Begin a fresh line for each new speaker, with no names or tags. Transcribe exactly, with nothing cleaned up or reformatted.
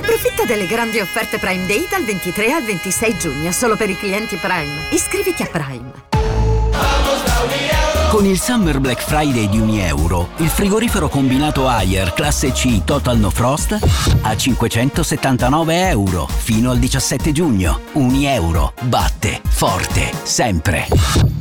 Approfitta delle grandi offerte Prime Day dal ventitré al ventisei giugno, solo per i clienti Prime. Iscriviti a Prime.
Con il Summer Black Friday di Unieuro, il frigorifero combinato Haier classe C Total No Frost a cinquecentosettantanove euro fino al diciassette giugno. Unieuro batte forte sempre.